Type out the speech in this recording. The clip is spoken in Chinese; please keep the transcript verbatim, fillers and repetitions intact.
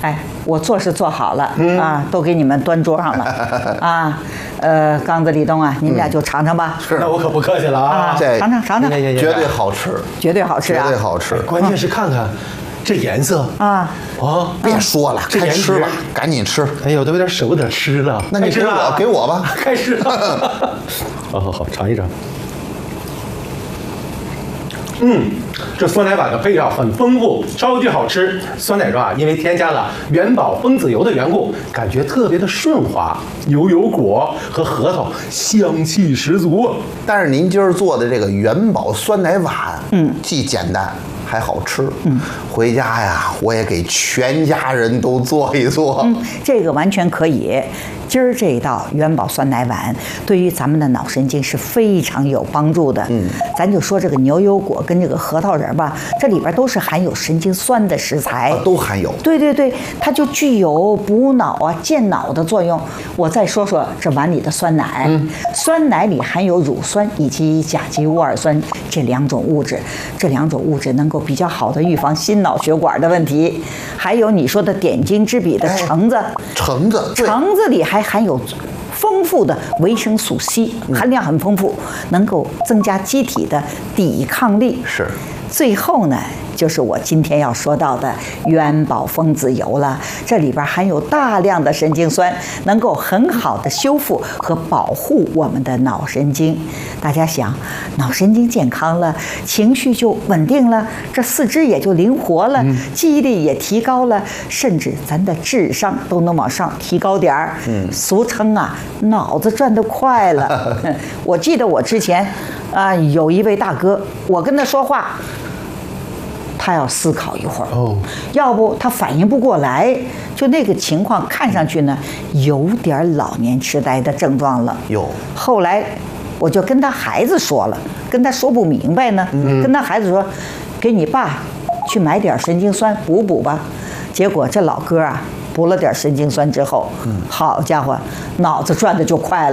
哎，我做是做好了、嗯、啊，都给你们端桌上了啊。呃，刚子、李东啊，你们俩就尝尝吧。 是，那我可不客气了啊！ 啊尝尝尝尝， 绝对好吃， 绝对好吃啊！ 绝对好吃。关键是看看这颜色啊！ 哦， 别说了，开吃吧，赶紧吃。 哎呦，都有点舍不得吃了。 那你给我，给我吧。 开吃了。好好好，尝一尝。嗯，这酸奶碗的配料很丰富，超级好吃。酸奶中啊，因为添加了元宝枫子油的缘故，感觉特别的顺滑，牛油果和核桃香气十足。 但是您今儿做的这个元宝酸奶碗，嗯，既简单还好吃。嗯，回家呀，我也给全家人都做一做。 嗯，这个完全可以。今儿这一道元宝酸奶碗对于咱们的脑神经是非常有帮助的。嗯，咱就说这个牛油果跟这个核桃仁吧，这里边都是含有神经酸的食材， 啊、都含有。 对对对，它就具有补脑啊、健脑的作用。我再说说这碗里的酸奶，嗯、酸奶里含有乳酸以及甲基戊二酸这两种物质，这两种物质能够比较好的预防心脑血管的问题。还有你说的点睛之笔的橙子，哎、 橙子， 橙子里还含有丰富的维生素 C， 含量很丰富，能够增加机体的抵抗力。 是。 最后呢，就是我今天要说到的元宝枫子油了，这里边含有大量的神经酸，能够很好的修复和保护我们的脑神经。大家想，脑神经健康了，情绪就稳定了，这四肢也就灵活了，嗯、记忆力也提高了，甚至咱的智商都能往上提高点儿。嗯，俗称啊，脑子转得快了。我记得我之前啊，有一位大哥，我跟他说话，他要思考一会儿，哦，要不他反应不过来，就那个情况看上去呢，有点老年痴呆的症状了。 有。 后来我就跟他孩子说了，跟他说不明白呢，嗯、跟他孩子说，给你爸去买点神经酸补补吧。结果这老哥啊，补了点神经酸之后，嗯、好家伙，脑子转的就快了。